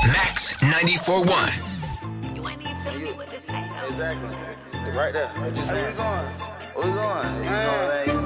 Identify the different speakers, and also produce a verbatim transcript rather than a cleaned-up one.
Speaker 1: Max ninety-four point one.
Speaker 2: You ain't even tell me what to say.
Speaker 3: Exactly. Right there. Where we going? Where we going? You know, man.